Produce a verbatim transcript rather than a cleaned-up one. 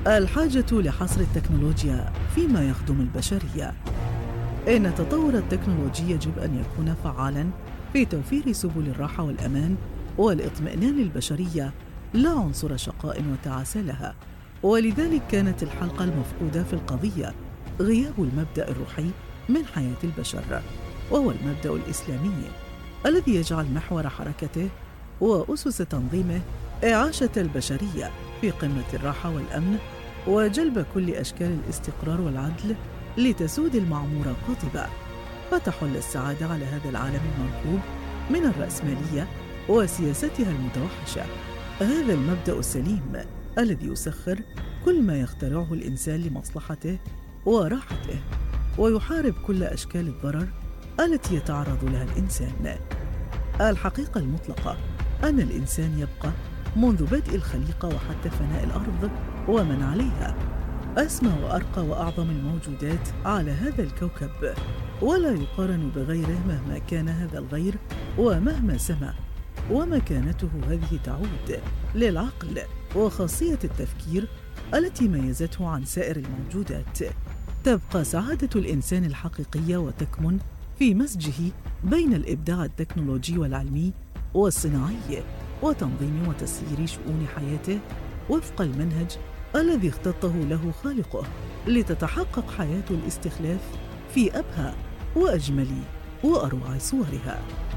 الحاجة لحصر التكنولوجيا فيما يخدم البشرية. إن التطور التكنولوجي يجب أن يكون فعالاً في توفير سبل الراحة والأمان والاطمئنان للبشرية، لا عنصر شقاء وتعاسة لها. ولذلك كانت الحلقة المفقودة في القضية غياب المبدأ الروحي من حياة البشر، وهو المبدأ الإسلامي الذي يجعل محور حركته وأسس تنظيمه إعاشة البشرية في قمة الراحة والأمن وجلب كل أشكال الاستقرار والعدل لتسود المعمورة قاطبة، فتحل السعادة على هذا العالم المنكوب من الرأسمالية وسياستها المتوحشة. هذا المبدأ السليم الذي يسخر كل ما يخترعه الإنسان لمصلحته وراحته، ويحارب كل أشكال الضرر التي يتعرض لها الإنسان. الحقيقة المطلقة أن الإنسان يبقى منذ بدء الخليقة وحتى فناء الأرض ومن عليها أسمى وأرقى وأعظم الموجودات على هذا الكوكب، ولا يقارن بغيره مهما كان هذا الغير ومهما سمى. ومكانته هذه تعود للعقل وخاصية التفكير التي ميزته عن سائر الموجودات. تبقى سعادة الإنسان الحقيقية وتكمن في مزجه بين الإبداع التكنولوجي والعلمي والصناعي وتنظيم وتسيير شؤون حياته وفق المنهج الذي اختطه له خالقه، لتتحقق حياة الاستخلاف في أبهى وأجمل وأروع صورها.